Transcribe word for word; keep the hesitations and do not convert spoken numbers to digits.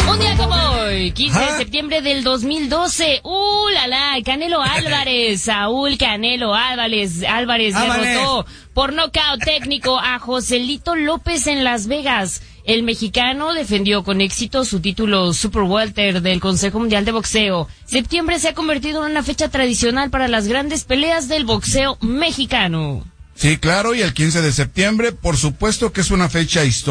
Un día como hoy, quince de septiembre del dos mil doce, ¡uh, la la! Canelo Álvarez, Saúl Canelo Álvarez, Álvarez derrotó por nocaut técnico a Joselito López en Las Vegas. El mexicano defendió con éxito su título Super Welter del Consejo Mundial de Boxeo. Septiembre se ha convertido en una fecha tradicional para las grandes peleas del boxeo mexicano. Sí, claro, y el quince de septiembre, por supuesto que es una fecha histórica.